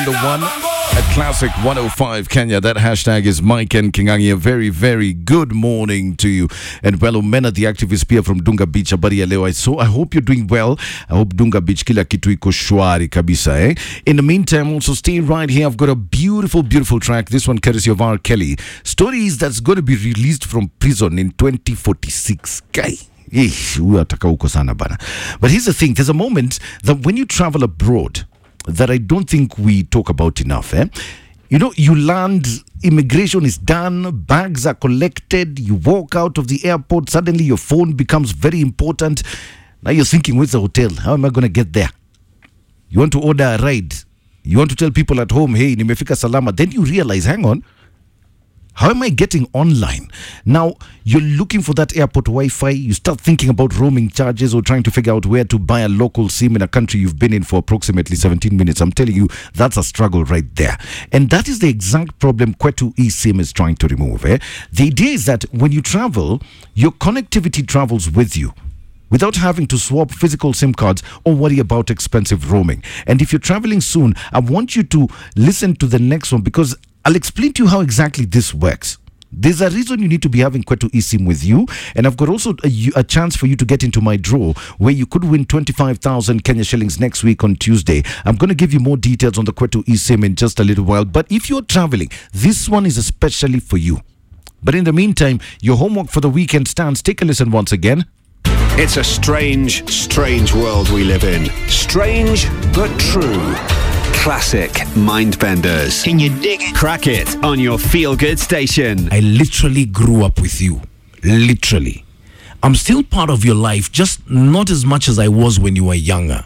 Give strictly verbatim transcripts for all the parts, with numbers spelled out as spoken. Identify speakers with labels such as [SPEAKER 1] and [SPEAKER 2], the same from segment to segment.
[SPEAKER 1] on the one at Classic one oh five Kenya. That hashtag is Mike and Kingangi. A very, very good morning to you. And well, Omena, the activist here from Dunga Beach, habari ya leo. So I hope you're doing well. I hope Dunga Beach kila kitu iko shwari kabisa, eh? In the meantime, also stay right here. I've got a beautiful, beautiful track. This one courtesy of R. Kelly. Stories that's going to be released from prison in twenty forty-six. Guy. But here's the thing, there's a moment that when you travel abroad that I don't think we talk about enough. Eh? You know, you land, immigration is done, bags are collected, you walk out of the airport, suddenly your phone becomes very important. Now you're thinking, where's the hotel? How am I going to get there? You want to order a ride. You want to tell people at home, hey, nimefika salama. Then you realize, hang on, how am I getting online? Now, you're looking for that airport Wi-Fi. You start thinking about roaming charges or trying to figure out where to buy a local SIM in a country you've been in for approximately seventeen minutes. I'm telling you, that's a struggle right there. And that is the exact problem Kwetu eSIM is trying to remove. Eh? The idea is that when you travel, your connectivity travels with you, without having to swap physical SIM cards or worry about expensive roaming. And if you're traveling soon, I want you to listen to the next one, because I'll explain to you how exactly this works. There's a reason you need to be having Kwetu eSIM with you, and I've got also a, a chance for you to get into my draw where you could win twenty-five thousand Kenya shillings next week on Tuesday. I'm going to give you more details on the Kwetu eSIM in just a little while, but if you're traveling, this one is especially for you. But in the meantime, your homework for the weekend stands. Take a listen once again.
[SPEAKER 2] It's a strange, strange world we live in. Strange, but true. Classic Mindbenders.
[SPEAKER 3] Can you dig it?
[SPEAKER 2] Crack it on your feel-good station.
[SPEAKER 4] I literally grew up with you. Literally. I'm still part of your life, just not as much as I was when you were younger.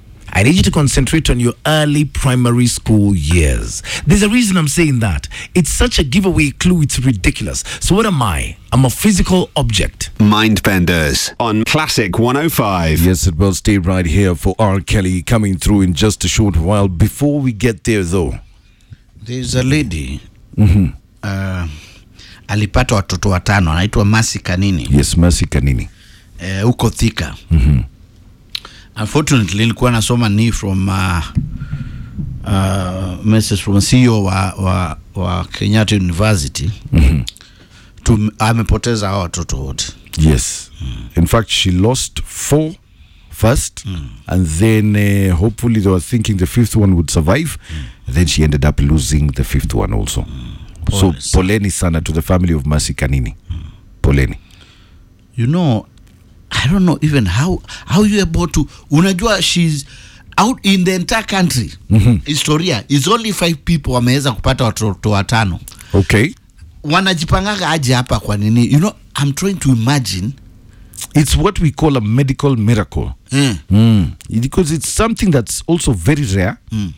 [SPEAKER 4] I need you to concentrate on your early primary school years. There's a reason I'm saying that. It's such a giveaway clue, it's ridiculous. So what am I? I'm a physical object.
[SPEAKER 2] Mindbenders on Classic one oh five.
[SPEAKER 1] Yes, it will. Stay right here for R. Kelly coming through in just a short while. Before we get there, though,
[SPEAKER 3] there's a lady
[SPEAKER 1] mm-hmm.
[SPEAKER 3] uh, alipata watoto watano, anaitwa Mercy Kanini.
[SPEAKER 1] Yes, Mercy Kanini.
[SPEAKER 3] Uh, uko Thika.
[SPEAKER 1] Mm-hmm.
[SPEAKER 3] Unfortunately, nilikuwa nasoma ni from uh, uh, message from C E O wa, wa, wa Kenyatta University.
[SPEAKER 1] Mm-hmm.
[SPEAKER 3] To, amepoteza hao watoto wote.
[SPEAKER 1] Yes. Mm. In fact, she lost four first, mm. and then uh, hopefully they were thinking the fifth one would survive. Mm. And then she ended up losing the fifth one also. Mm. So, poleni sana to the family of Mercy Kanini. Mm. Poleni.
[SPEAKER 3] You know, I don't know even how how you able to. Unajua, she's out in the entire country.
[SPEAKER 1] Mm-hmm.
[SPEAKER 3] Historia is only five people wameweza kupata watoto watano.
[SPEAKER 1] Okay.
[SPEAKER 3] Wanajipangaga aje hapa kwa nini? You know, I'm trying to imagine.
[SPEAKER 1] It's what we call a medical miracle.
[SPEAKER 3] Mm.
[SPEAKER 1] Mm. Because it's something that's also very rare.
[SPEAKER 3] Mm.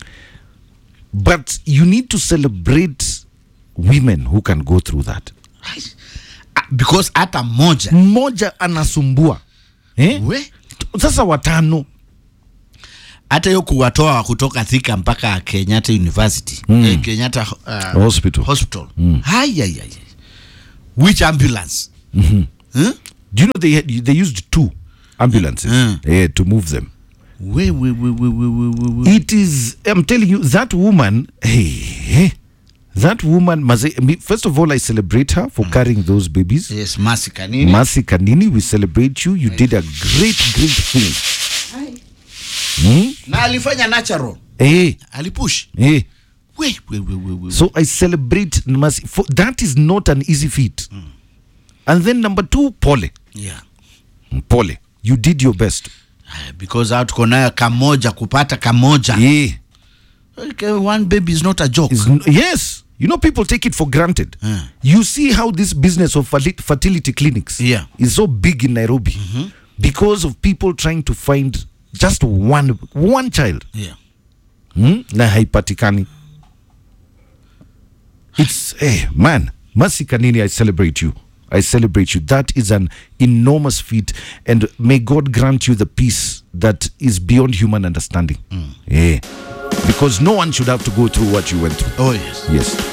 [SPEAKER 1] But you need to celebrate women who can go through that.
[SPEAKER 3] Because hata moja
[SPEAKER 1] moja anasumbua, eh?
[SPEAKER 3] We?
[SPEAKER 1] Sasa watano.
[SPEAKER 3] Hata yo kuwatoa kutoka Thika mpaka Kenyatta University,
[SPEAKER 1] mm.
[SPEAKER 3] eh, Kenyatta uh,
[SPEAKER 1] Hospital.
[SPEAKER 3] Hospital.
[SPEAKER 1] Mm.
[SPEAKER 3] Hi, hi, hi. Which ambulance?
[SPEAKER 1] Mm-hmm.
[SPEAKER 3] Huh?
[SPEAKER 1] Do you know they had, they used two ambulances
[SPEAKER 3] Mm.
[SPEAKER 1] eh, to move them?
[SPEAKER 3] We, we, we, we, we, we, we.
[SPEAKER 1] It is, I'm telling you, that woman, hey, hey that woman, first of all, I celebrate her for mm. carrying those babies.
[SPEAKER 3] Yes, Mercy Kanini.
[SPEAKER 1] Mercy Kanini, we celebrate you. You right. did a great, great thing. Hmm?
[SPEAKER 3] Na alifanya natural.
[SPEAKER 1] Eh.
[SPEAKER 3] Alipush.
[SPEAKER 1] Eh.
[SPEAKER 3] Wait, wait, wait, wait, wait.
[SPEAKER 1] So I celebrate Mercy. For, that is not an easy feat. Mm. And then number two, Pole.
[SPEAKER 3] Yeah.
[SPEAKER 1] Pole. You did your best.
[SPEAKER 3] Because out kona kamoja kupata kamoja.
[SPEAKER 1] Yeah.
[SPEAKER 3] Okay, one baby is not a joke.
[SPEAKER 1] N- yes. You know, people take it for granted.
[SPEAKER 3] Mm.
[SPEAKER 1] You see how this business of fertility clinics
[SPEAKER 3] yeah. is
[SPEAKER 1] so big in Nairobi
[SPEAKER 3] mm-hmm.
[SPEAKER 1] because of people trying to find just one one child.
[SPEAKER 3] Yeah.
[SPEAKER 1] Hmm? Na haipatikani. It's, hey, man, Mercy Kanini, I celebrate you. I celebrate you. That is an enormous feat, and may God grant you the peace that is beyond human understanding.
[SPEAKER 3] Mm.
[SPEAKER 1] Yeah. Because no one should have to go through what you went through.
[SPEAKER 3] Oh, yes.
[SPEAKER 1] Yes.